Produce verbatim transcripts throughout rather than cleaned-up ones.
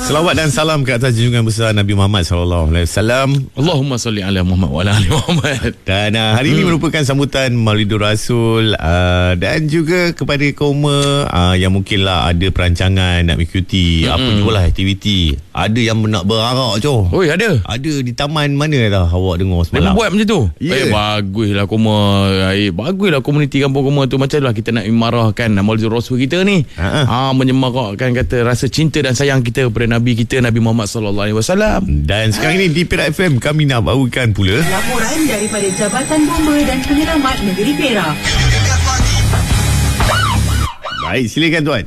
Selawat dan salam ke atas junjungan besar Nabi Muhammad sallallahu alaihi wasallam. Allahumma salli ala Muhammad wa ala ali Muhammad. Dan uh, hari hmm. ini merupakan sambutan Maulidur Rasul uh, dan juga kepada kaum uh, yang mungkinlah ada perancangan nak mengikuti hmm. apa jugalah aktiviti. Ada yang nak berarak je. Oi, ada. Ada di taman mana dah awak dengar semalam. Memang buat macam tu. Yeah. Eh baguslah koma. Eh baguslah komuniti kampung koma tu, macamlah kita nak imarahkan Maulidur Rasul kita ni. Ha ah, menyemarakkan kata rasa cinta dan sayang kita kepada Nabi kita, Nabi Muhammad sallallahu alaihi wasallam. Dan sekarang ini di Perak F M kami nak bawakan pula laporan daripada Jabatan Bomba dan Penyelamat Negeri Perak. Baik, silakan tuan.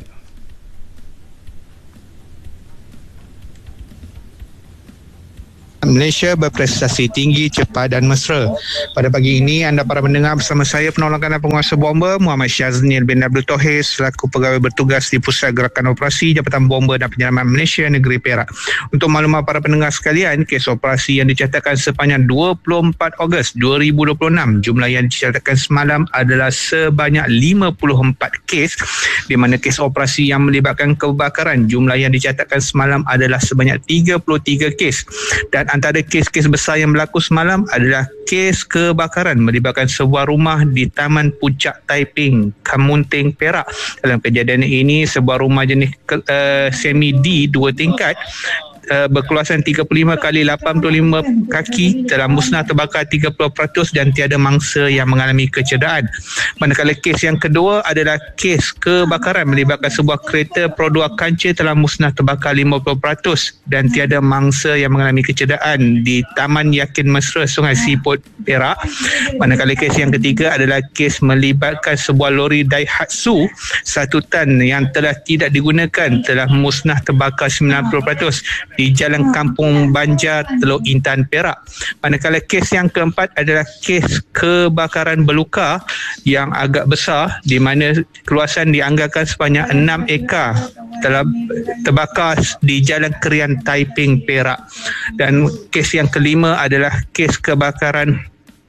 Malaysia berprestasi tinggi, cepat dan mesra. Pada pagi ini anda para pendengar bersama saya penolong kanan penguasa bomba Muhammad Syaznil bin Abdul Tohir selaku pegawai bertugas di Pusat Gerakan Operasi Jabatan Bomba dan Penyelamat Malaysia Negeri Perak. Untuk maklumat para pendengar sekalian, kes operasi yang dicatatkan sepanjang dua puluh empat Ogos dua ribu dua puluh enam, jumlah yang dicatatkan semalam adalah sebanyak lima puluh empat kes, di mana kes operasi yang melibatkan kebakaran jumlah yang dicatatkan semalam adalah sebanyak tiga puluh tiga kes. Dan antara kes-kes besar yang berlaku semalam adalah kes kebakaran melibatkan sebuah rumah di Taman Puncak Taiping, Kamunting, Perak. Dalam kejadian ini, sebuah rumah jenis uh, semi D dua tingkat Uh, berkeluasan tiga puluh lima kali lapan puluh lima kaki telah musnah terbakar tiga puluh peratus dan tiada mangsa yang mengalami kecederaan. Manakala kes yang kedua adalah kes kebakaran melibatkan sebuah kereta Pro dua kancil telah musnah terbakar lima puluh peratus dan tiada mangsa yang mengalami kecederaan di Taman Yakin Mesra, Sungai Siput, Perak. Manakala kes yang ketiga adalah kes melibatkan sebuah lori Daihatsu satu tan yang telah tidak digunakan telah musnah terbakar sembilan puluh peratus di Jalan Kampung Banjar, Teluk Intan, Perak. Manakala kes yang keempat adalah kes kebakaran beluka yang agak besar di mana keluasan dianggarkan sebanyak enam ekar telah terbakar di Jalan Krian, Taiping, Perak. Dan kes yang kelima adalah kes kebakaran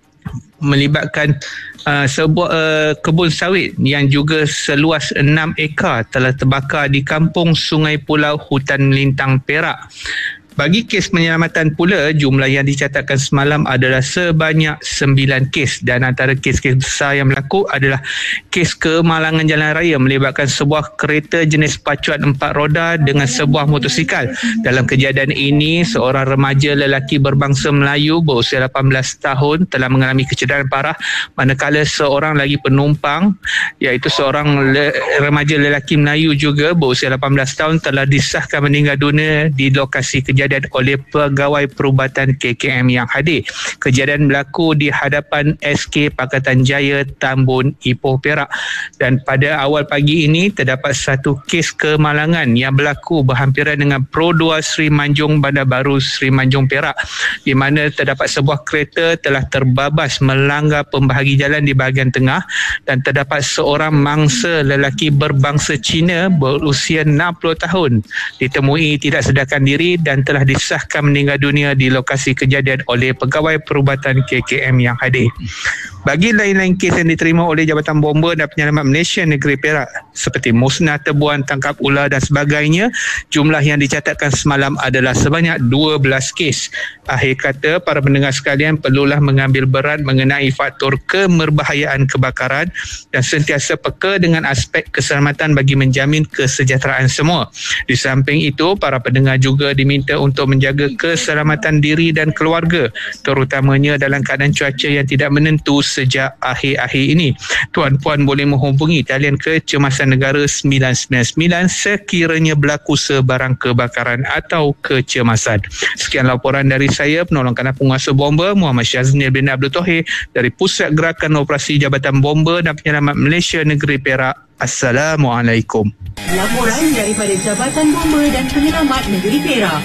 melibatkan uh, sebuah uh, kebun sawit yang juga seluas enam ekar telah terbakar di Kampung Sungai Pulau, Hutan Melintang, Perak. Bagi kes penyelamatan pula, jumlah yang dicatatkan semalam adalah sebanyak sembilan kes, dan antara kes-kes besar yang berlaku adalah kes kemalangan jalan raya melibatkan sebuah kereta jenis pacuan empat roda dengan sebuah motosikal. Dalam kejadian ini, seorang remaja lelaki berbangsa Melayu berusia lapan belas tahun telah mengalami kecederaan parah, manakala seorang lagi penumpang iaitu seorang le- remaja lelaki Melayu juga berusia lapan belas tahun telah disahkan meninggal dunia di lokasi kejadian oleh pegawai perubatan K K M yang hadir. Kejadian berlaku di hadapan S K Pakatan Jaya, Tambun, Ipoh, Perak. Dan pada awal pagi ini terdapat satu kes kemalangan yang berlaku berhampiran dengan Pro dua Sri Manjung, Bandar Baru, Sri Manjung, Perak, di mana terdapat sebuah kereta telah terbabas melanggar pembahagi jalan di bahagian tengah, dan terdapat seorang mangsa lelaki berbangsa Cina berusia enam puluh tahun ditemui tidak sedarkan diri dan telah disahkan meninggal dunia di lokasi kejadian oleh pegawai perubatan K K M yang hadir. Bagi lain-lain kes yang diterima oleh Jabatan Bomba dan Penyelamat Malaysia Negeri Perak seperti musnah tebuan, tangkap ular dan sebagainya, jumlah yang dicatatkan semalam adalah sebanyak dua belas kes. Akhir kata, para pendengar sekalian perlulah mengambil berat mengenai faktor kemerbahayaan kebakaran dan sentiasa peka dengan aspek keselamatan bagi menjamin kesejahteraan semua. Di samping itu, para pendengar juga diminta untuk menjaga keselamatan diri dan keluarga, terutamanya dalam keadaan cuaca yang tidak menentu sejak akhir-akhir ini. Tuan-puan boleh menghubungi talian kecemasan negara sembilan sembilan sembilan sekiranya berlaku sebarang kebakaran atau kecemasan. Sekian laporan dari saya, penolong kanan penguasa bomba Muhammad Syaznil bin Abdul Tohir dari Pusat Gerakan Operasi Jabatan Bomba dan Penyelamat Malaysia Negeri Perak. Assalamualaikum. Laporan daripada Jabatan Bomba dan Penyelamat Negeri Perak.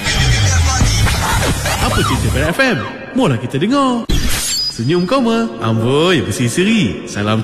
Apa cerita Perak F M? Mola kita dengar. Senyum koma, amboi berseri-seri. Salam